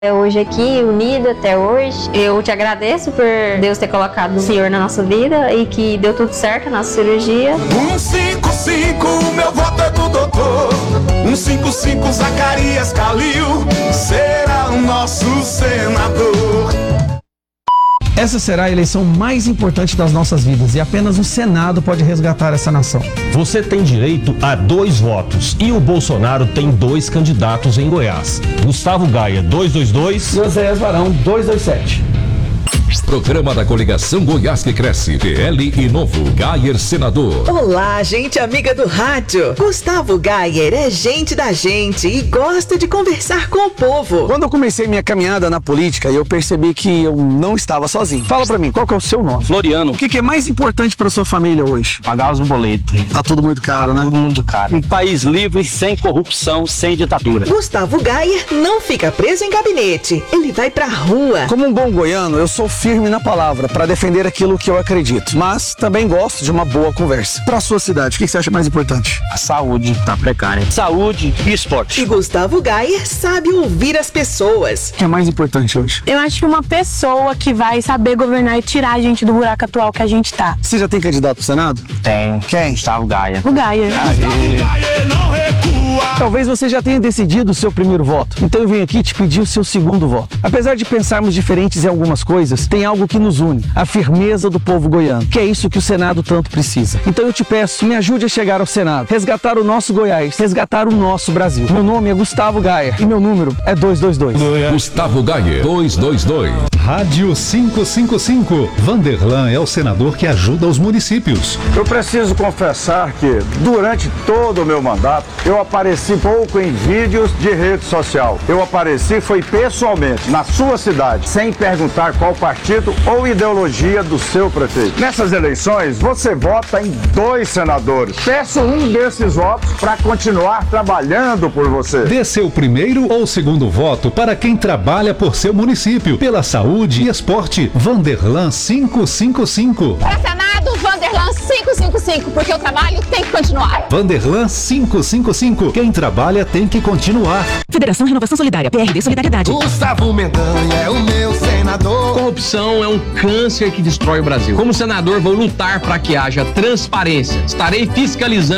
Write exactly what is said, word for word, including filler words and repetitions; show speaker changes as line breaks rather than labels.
Hoje aqui, unido até hoje. Eu te agradeço por Deus ter colocado o Senhor na nossa vida e que deu tudo certo na nossa cirurgia.
um cinco cinco, meu voto é do doutor. um cinco cinco, Zacarias Calil será o nosso senador.
Essa será a eleição mais importante das nossas vidas e apenas o Senado pode resgatar essa nação.
Você tem direito a dois votos e o Bolsonaro tem dois candidatos em Goiás. Gustavo Gaia, duzentos e vinte e dois.
E Oséias Varão, duzentos e vinte e sete.
Programa da Coligação Goiás que Cresce, P L e Novo, Gayer senador.
Olá, gente amiga do rádio. Gustavo Gayer é gente da gente e gosta de conversar com o povo.
Quando eu comecei minha caminhada na política, eu percebi que eu não estava sozinho. Fala pra mim, qual que é o seu nome?
Floriano.
O que, que é mais importante pra sua família hoje?
Pagar os boletos.
Tá tudo muito caro, né?
Tudo muito caro. Um país livre, sem corrupção, sem ditadura.
Gustavo Gayer não fica preso em gabinete. Ele vai pra rua.
Como um bom goiano, eu sou firme na palavra para defender aquilo que eu acredito, mas também gosto de uma boa conversa. Para sua cidade, o que você acha mais importante?
A saúde tá precária. Saúde e esporte.
E Gustavo Gayer sabe ouvir as pessoas.
O que é mais importante hoje?
Eu acho que uma pessoa que vai saber governar e tirar a gente do buraco atual que a gente tá.
Você já tem candidato pro Senado?
Tem.
Quem?
Gustavo Gayer.
O Gayer.
Talvez você já tenha decidido o seu primeiro voto, então eu venho aqui te pedir o seu segundo voto. Apesar de pensarmos diferentes em algumas coisas, tem algo que nos une, a firmeza do povo goiano, que é isso que o Senado tanto precisa. Então eu te peço, me ajude a chegar ao Senado, resgatar o nosso Goiás, resgatar o nosso Brasil. Meu nome é Gustavo Gayer e meu número é duzentos e vinte e dois.
Gustavo Gayer, duzentos e vinte e dois.
Rádio quinhentos e cinquenta e cinco. Vanderlan é o senador que ajuda os municípios.
Eu preciso confessar que, durante todo o meu mandato, eu apareci pouco em vídeos de rede social. Eu apareci foi pessoalmente, na sua cidade, sem perguntar qual partido ou ideologia do seu prefeito. Nessas eleições, você vota em dois senadores. Peço um desses votos para continuar trabalhando por você.
Dê seu primeiro ou segundo voto para quem trabalha por seu município, pela saúde e esporte. Vanderlan quinhentos e cinquenta e cinco.
Para Senado, Vanderlan quinhentos e cinquenta e cinco, porque o trabalho tem que continuar.
Vanderlan quinhentos e cinquenta e cinco. Quem trabalha tem que continuar.
Federação Renovação Solidária, P R D Solidariedade.
Gustavo Mendanha é o meu senador.
Corrupção é um câncer que destrói o Brasil. Como senador, vou lutar para que haja transparência. Estarei fiscalizando